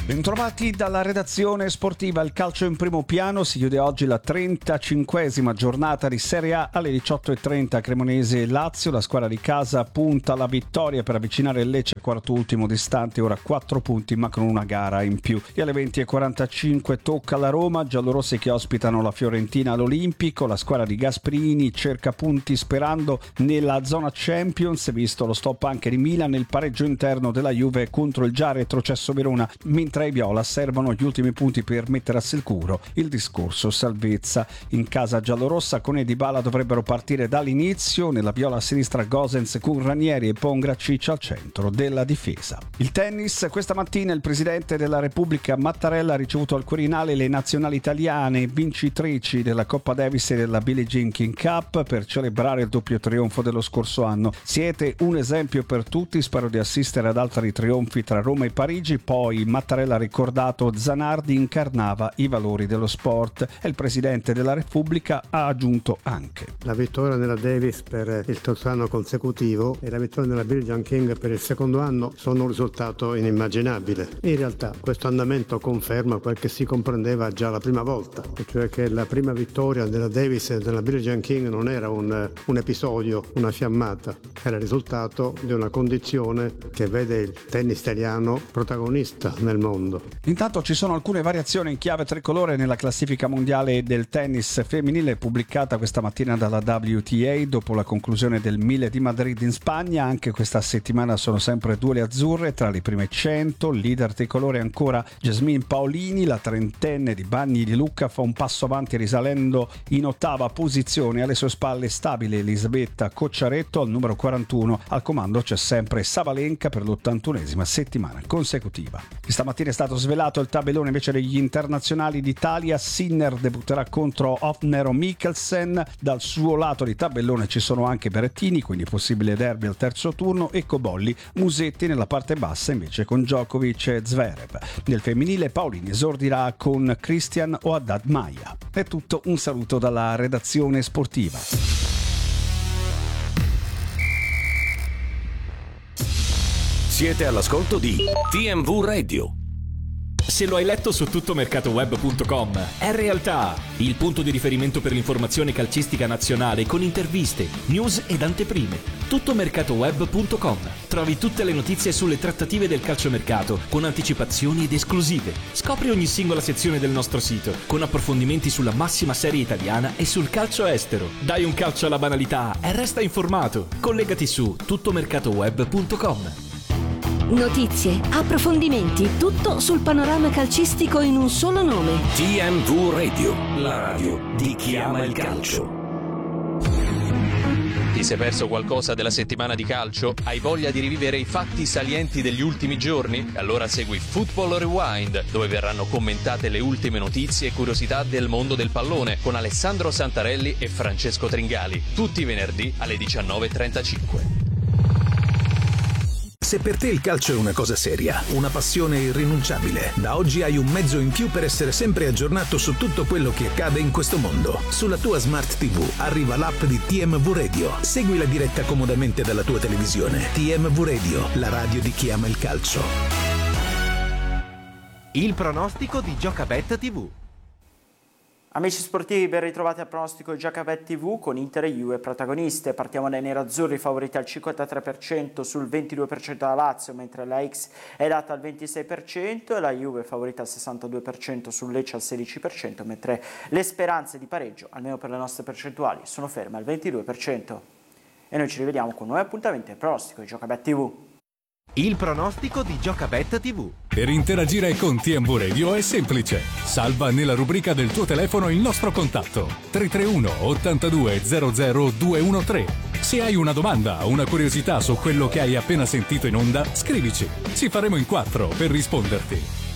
Bentrovati dalla redazione sportiva. Il calcio in primo piano. Si chiude oggi la 35esima giornata di Serie A alle 18:30. Cremonese e Lazio. La squadra di casa punta alla vittoria per avvicinare il Lecce, quarto ultimo distante, ora 4 punti ma con una gara in più. E alle 20:45 tocca la Roma, giallorossi che ospitano la Fiorentina all'Olimpico. La squadra di Gasperini cerca punti sperando nella zona Champions, visto lo stop anche di Milan, il pareggio interno della Juve contro il già retrocesso Verona, mentre ai viola servono gli ultimi punti per mettere a sicuro il discorso salvezza. In casa giallorossa Koné e Dybala dovrebbero partire dall'inizio, nella viola a sinistra Gosens con Ranieri e Pongracic al centro della difesa. Il tennis. Questa mattina il presidente della Repubblica Mattarella ha ricevuto al Quirinale le nazionali italiane vincitrici della Coppa Davis e della Billie Jean King Cup per celebrare il doppio trionfo dello scorso anno. Siete un esempio per tutti, spero di assistere ad altri trionfi tra Roma e Parigi. Poi Mattarella ha ricordato Zanardi incarnava i valori dello sport e il presidente della Repubblica ha aggiunto anche: la vittoria nella Davis per il terzo anno consecutivo e la vittoria nella Billie Jean King per il secondo anno sono un risultato inimmaginabile. In realtà questo andamento conferma quel che si comprendeva già la prima volta, cioè che la prima vittoria della Davis e della Billie Jean King non era un episodio, una fiammata, era il risultato di una condizione che vede il tennis italiano protagonista nel mondo. Intanto ci sono alcune variazioni in chiave tricolore nella classifica mondiale del tennis femminile pubblicata questa mattina dalla WTA dopo la conclusione del 1000 di Madrid in Spagna. Anche questa settimana sono sempre due le azzurre tra le prime 100. Leader tricolore ancora Jasmine Paolini, la trentenne di Bagni di Lucca fa un passo avanti risalendo in ottava posizione. Alle sue spalle stabile Elisabetta Cocciaretto al numero 41. Al comando c'è sempre Sabalenka per l'81esima settimana consecutiva. Questa mattina è stato svelato il tabellone invece degli internazionali d'Italia. Sinner debutterà contro Hofner o Mikkelsen. Dal suo lato di tabellone ci sono anche Berrettini, quindi possibile derby al terzo turno, e Cobolli. Musetti nella parte bassa invece con Djokovic e Zverev. Nel femminile Paolini esordirà con Christian o Haddad Maia. È tutto, un saluto dalla redazione sportiva. Siete all'ascolto di TMV Radio. Se lo hai letto su tuttomercatoweb.com, è realtà. Il punto di riferimento per l'informazione calcistica nazionale con interviste, news ed anteprime. Tuttomercatoweb.com. Trovi tutte le notizie sulle trattative del calciomercato con anticipazioni ed esclusive. Scopri ogni singola sezione del nostro sito con approfondimenti sulla massima serie italiana e sul calcio estero. Dai un calcio alla banalità e resta informato. Collegati su tuttomercatoweb.com. Notizie, approfondimenti, tutto sul panorama calcistico in un solo nome. TMV Radio, la radio di chi ama il calcio. Ti sei perso qualcosa della settimana di calcio? Hai voglia di rivivere i fatti salienti degli ultimi giorni? Allora segui Football Rewind, dove verranno commentate le ultime notizie e curiosità del mondo del pallone con Alessandro Santarelli e Francesco Tringali, tutti i venerdì alle 19:35. Se per te il calcio è una cosa seria, una passione irrinunciabile, da oggi hai un mezzo in più per essere sempre aggiornato su tutto quello che accade in questo mondo. Sulla tua Smart TV arriva l'app di TMV Radio. Segui la diretta comodamente dalla tua televisione. TMV Radio, la radio di chi ama il calcio. Il pronostico di Giocabet TV. Amici sportivi, ben ritrovati al pronostico di Giocabet TV con Inter e Juve protagoniste. Partiamo dai nerazzurri, favoriti al 53% sul 22% da Lazio, mentre la X è data al 26% e la Juve favorita al 62% sul Lecce al 16%, mentre le speranze di pareggio, almeno per le nostre percentuali, sono ferme al 22%. E noi ci rivediamo con nuovi appuntamenti al pronostico di Giocabet TV. Il pronostico di Giocabet TV. Per interagire con TMV Radio è semplice. Salva nella rubrica del tuo telefono il nostro contatto 331 82 00 213. Se hai una domanda o una curiosità su quello che hai appena sentito in onda, scrivici. Ci faremo in 4 per risponderti.